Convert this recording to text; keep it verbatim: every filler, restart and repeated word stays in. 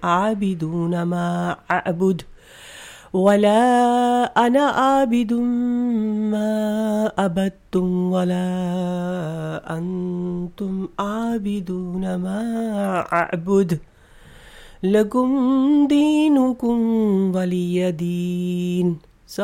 عابدون ما أعبد ولا أنا عابد ما عبدتم ولا أنتم عابدون ما أعبد لكم دينكم ولي دين.